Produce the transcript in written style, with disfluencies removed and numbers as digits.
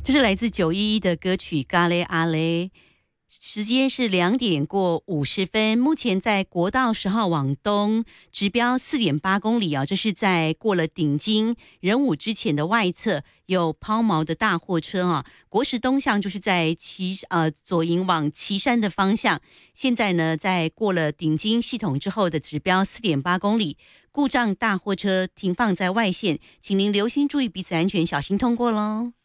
这是来自911的歌曲《咖喱阿嘞》。时间是2点过50分，目前在国道10号往东，直标4.8公里啊，这是在过了顶金仁武之前的外侧有抛锚的大货车啊。国十东向就是在左营往旗山的方向，现在呢在过了顶金系统之后的指标4.8公里，故障大货车停放在外线，请您留心注意彼此安全，小心通过咯。